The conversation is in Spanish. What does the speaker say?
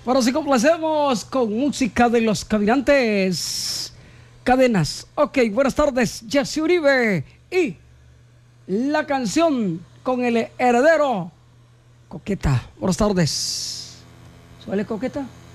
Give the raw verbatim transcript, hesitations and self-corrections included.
Bueno, sí, complacemos con música de Los Caminantes Cadenas. Ok, buenas tardes, Jesse Uribe. Y la canción con el heredero Coqueta. Buenas tardes. ¿Suele Coqueta?